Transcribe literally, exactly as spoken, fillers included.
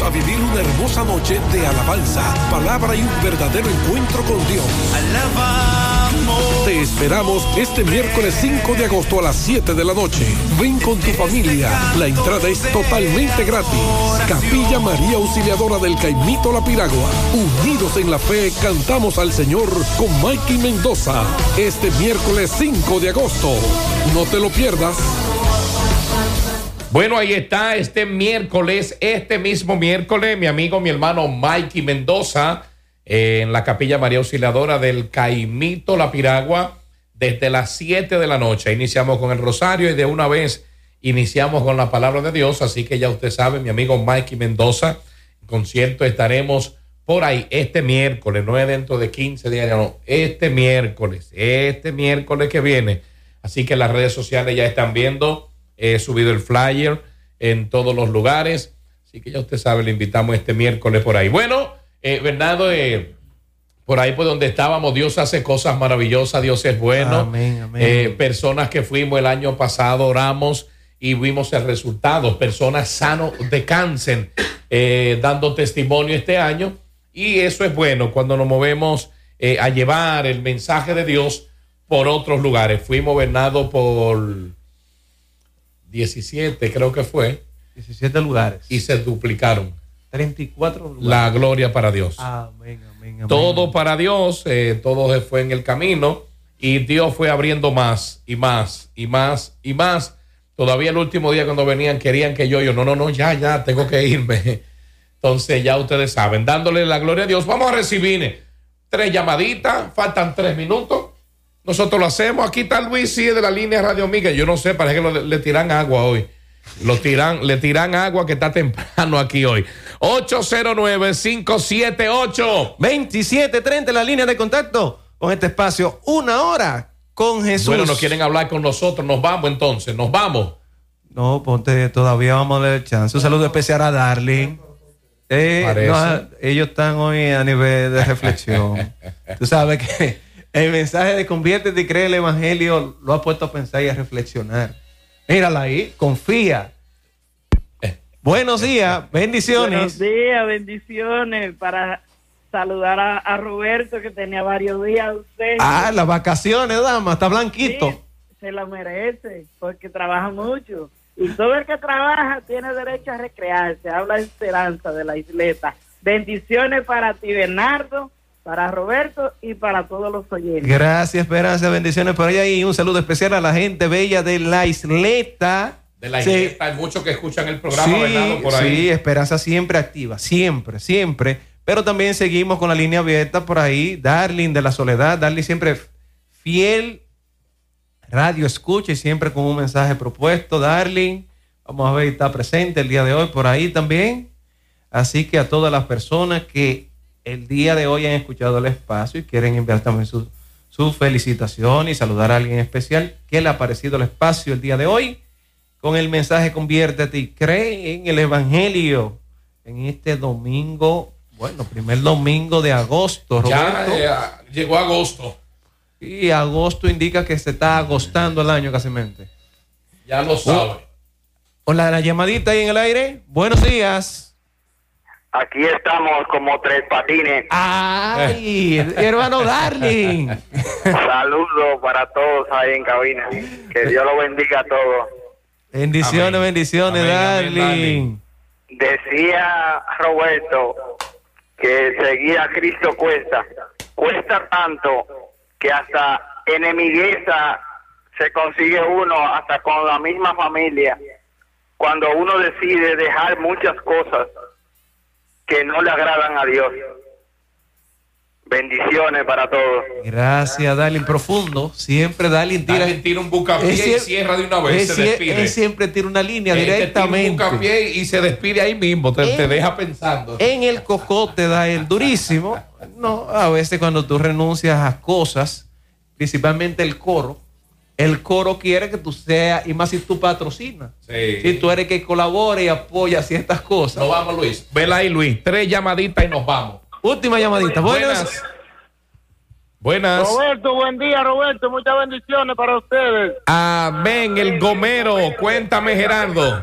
para vivir una hermosa noche de alabanza, palabra y un verdadero encuentro con Dios. Alabamos. Te esperamos este miércoles cinco de agosto a las siete de la noche. Ven con tu familia. La entrada es totalmente gratis. Capilla María Auxiliadora del Caimito La Piragua. Unidos en la fe, cantamos al Señor con Mikey Mendoza. Este miércoles cinco de agosto. No te lo pierdas. Bueno, ahí está este miércoles, este mismo miércoles, mi amigo, mi hermano Mikey Mendoza, eh, en la Capilla María Auxiliadora del Caimito La Piragua, desde las siete de la noche. Iniciamos con el rosario y de una vez iniciamos con la palabra de Dios. Así que ya usted sabe, mi amigo Mikey Mendoza, en concierto estaremos por ahí este miércoles, no es dentro de quince días, no, este miércoles, este miércoles que viene. Así que las redes sociales ya están viendo. He subido el flyer en todos los lugares. Así que ya usted sabe, le invitamos este miércoles por ahí. Bueno, eh, Bernardo, eh, por ahí por donde estábamos, Dios hace cosas maravillosas, Dios es bueno. Amén, amén. Eh, personas que fuimos el año pasado, oramos y vimos el resultado. Personas sanos de cáncer, eh, dando testimonio este año. Y eso es bueno cuando nos movemos eh, a llevar el mensaje de Dios por otros lugares. Fuimos, Bernardo, por diecisiete, creo que fue. diecisiete lugares. Y se duplicaron. treinta y cuatro lugares. La gloria para Dios. Amén, amén, amén. Todo para Dios, eh, todo se fue en el camino y Dios fue abriendo más y más y más y más. Todavía el último día cuando venían querían que yo, yo, no, no, no, ya, ya, tengo que irme. Entonces ya ustedes saben, dándole la gloria a Dios. Vamos a recibir tres llamaditas, faltan tres minutos. Nosotros lo hacemos. Aquí está Luis, sí, de la línea Radio Amiga. Yo no sé, parece que lo, le tiran agua hoy. Lo tiran, le tiran agua que está temprano aquí hoy. ocho cero nueve, cinco siete ocho, veintisiete treinta, la línea de contacto con este espacio. Una hora con Jesús. Bueno, no quieren hablar con nosotros. Nos vamos entonces, nos vamos. No, ponte, todavía vamos a darle chance. Un saludo especial a Darling. Eh, no, ellos están hoy a nivel de reflexión. Tú sabes que el mensaje de conviértete y cree el evangelio lo ha puesto a pensar y a reflexionar. Mírala ahí, confía. Buenos días, bendiciones. Buenos días, bendiciones. Para saludar a, a Roberto, que tenía varios días ausente. Ah, las vacaciones, dama, está blanquito. Sí, se lo merece, porque trabaja mucho. Y todo el que trabaja tiene derecho a recrearse. Habla Esperanza de la Isleta. Bendiciones para ti, Bernardo, para Roberto y para todos los oyentes. Gracias, Esperanza, bendiciones por allá y un saludo especial a la gente bella de la Isleta. De la sí. Isleta, hay muchos que escuchan el programa, Sí, Bernardo, por ahí. sí, Esperanza siempre activa, siempre, siempre. Pero también seguimos con la línea abierta por ahí. Darling de la Soledad, Darling siempre fiel, radio escucha y siempre con un mensaje propuesto. Darling, vamos a ver, está presente el día de hoy por ahí también. Así que a todas las personas que el día de hoy han escuchado el espacio y quieren enviar también su, su felicitación y saludar a alguien especial, ¿qué le ha parecido el espacio el día de hoy? Con el mensaje conviértete y cree en el evangelio en este domingo, bueno, primer domingo de agosto, Roberto. Ya eh, llegó agosto. Y agosto indica que se está agostando el año casi mente. Ya lo sabe. Hola, la llamadita ahí en el aire. Buenos días. Aquí estamos como tres patines. Ay, hermano Darling. Saludos para todos ahí en cabina. Que Dios lo bendiga a todos. Bendiciones, Amén. bendiciones, Amén, Darling. amén, Decía Roberto que seguir a Cristo cuesta. Cuesta tanto que hasta enemigueza se consigue uno hasta con la misma familia. Cuando uno decide dejar muchas cosas que no le agradan a Dios. Bendiciones para todos. Gracias, Darling. Profundo. Siempre Darling tira, Darling tira un bucapié es, y cierra de una vez, es, se despide. Él siempre tira una línea Él directamente. Te tira un bucapié y se despide ahí mismo, te, en, te deja pensando. En el cocote da el durísimo. No, a veces cuando tú renuncias a cosas, principalmente el coro, el coro quiere que tú seas, y más si tú patrocinas. Sí. Si tú eres que colabora y apoya ciertas cosas. Nos vamos, Luis. Vela ahí, Luis. Tres llamaditas y nos vamos. Última llamadita. Buenas. Buenas. Buenas. Roberto, buen día, Roberto. Muchas bendiciones para ustedes. Amén, el gomero. Cuéntame, Gerardo.